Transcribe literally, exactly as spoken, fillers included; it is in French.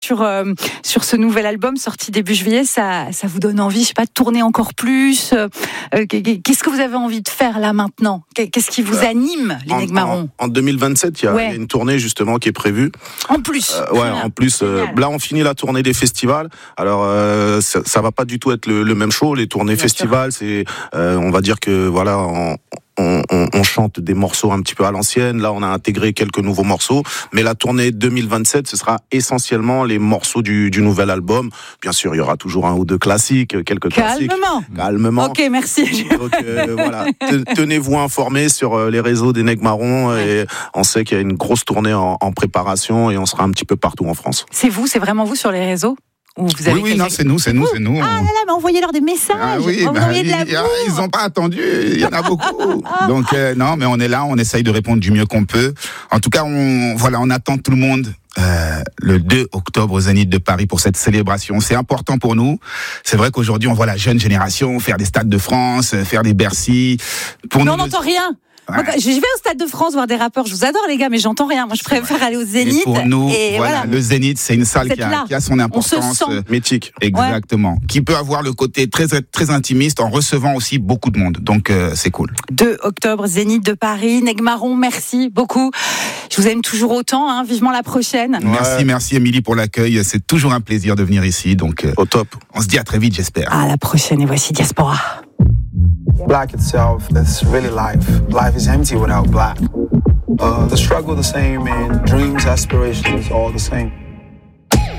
sur euh, sur ce nouvel album sorti début juillet, ça ça vous donne envie, je sais pas, de tourner encore plus. Euh, qu'est-ce que vous avez envie de faire là maintenant ? Qu'est-ce qui vous anime, les en, Negmarons ? En, en deux mille vingt-sept, il y, a, ouais. il y a une tournée justement qui est prévue. En plus. Euh, ouais, en plus. Euh, là, on finit la tournée des festivals. Alors, euh, ça, ça va pas du tout être le, le même show. Les tournées Bien festivals, sûr. c'est, euh, on va dire que voilà. En, On, on, on chante des morceaux un petit peu à l'ancienne. Là, on a intégré quelques nouveaux morceaux. Mais la tournée deux mille vingt-sept, ce sera essentiellement les morceaux du, du nouvel album. Bien sûr, il y aura toujours un ou deux classiques, quelques classiques. Calmement. Calmement. Ok, merci. Donc euh, voilà, tenez-vous informés sur les réseaux des Negmarons. Et on sait qu'il y a une grosse tournée en, en préparation et on sera un petit peu partout en France. C'est vous, c'est vraiment vous sur les réseaux ? Vous avez oui, oui, non, c'est nous, c'est nous, c'est nous. Ah là là, mais envoyez-leur des messages. Ah, oui, bah, bah, de ils, ils n'ont pas attendu, il y en a beaucoup. Donc euh, non, mais on est là, on essaye de répondre du mieux qu'on peut. En tout cas, on voilà, on attend tout le monde. Euh, le deux octobre au Zénith de Paris pour cette célébration. C'est important pour nous. C'est vrai qu'aujourd'hui, on voit la jeune génération faire des stades de France, faire des Bercy. Pour mais nous, on n'entend rien. Ouais. Moi, je vais au Stade de France voir des rappeurs. Je vous adore, les gars, mais j'entends rien. Moi, je préfère aller au Zénith. Et pour nous, et voilà, voilà. le Zénith, c'est une salle qui a, qui a son importance on se sent. mythique. Exactement. Ouais. Qui peut avoir le côté très, très intimiste en recevant aussi beaucoup de monde. Donc, euh, c'est cool. deux octobre, Zénith de Paris. Negmarons, merci beaucoup. Je vous aime toujours autant, hein. Vivement la prochaine. Ouais. Merci, merci, Émilie, pour l'accueil. C'est toujours un plaisir de venir ici. Donc, euh, au top. On se dit à très vite, j'espère. À la prochaine. Et voici Diaspora. Black itself, that's really life. Life is empty without black. Uh, the struggle the same and dreams, aspirations, all the same.